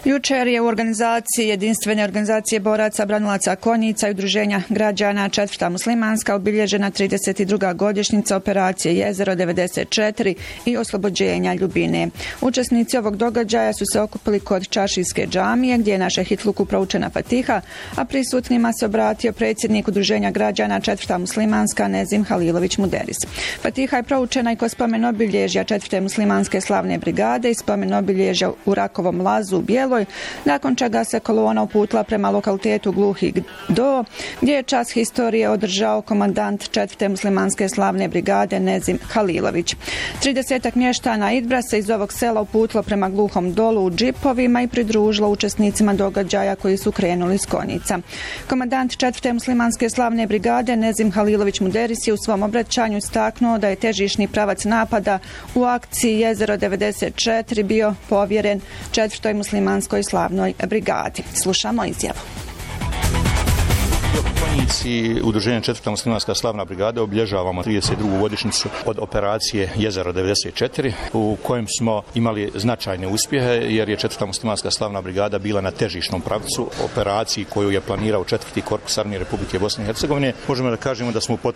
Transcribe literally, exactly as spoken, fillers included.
Jučer je u organizaciji jedinstvene organizacije boraca, branilaca konjica i udruženja građana četvrta muslimanska obilježena trideset druga godišnjica operacije Jezero devedeset četiri i oslobođenja Ljubine. Učesnici ovog događaja su se okupili kod Čaršijske džamije gdje je na šehitluku proučena Fatiha, a prisutnima se obratio predsjednik udruženja građana četvrta muslimanska Nezim Halilović Muderis. Fatiha je proučena i kod spomen obilježja četvrte muslimanske slavne brigade i spomen obilježja u Rakovom lazu u Bijeloj, nakon čega se kolona uputila prema lokalitetu Gluhi Do, gdje je čas historije održao komandant četvrte muslimanske slavne brigade Nezim Halilović. Tridesetak mještana Idbra se iz ovog sela uputilo prema Gluhom Dolu u džipovima i pridružilo učesnicima događaja koji su krenuli s konjica. Komandant četvrte muslimanske slavne brigade Nezim Halilović Muderis je u svom obraćanju istaknuo da je težišni pravac napada u akciji Jezero devedeset četiri bio povjeren četvrtoj muslimanskoj slavnoj brigadi. Slušamo izjavu. Konjici udruženja četvrta muslimanska slavna brigada obilježavamo trideset drugu godišnjicu od operacije Jezero devedeset četiri u kojem smo imali značajne uspjehe jer je četvrta muslimanska slavna brigada bila na težišnom pravcu operaciji koju je planirao četvrti korpus armije Republike Bosne i Hercegovine. Možemo da kažemo da smo u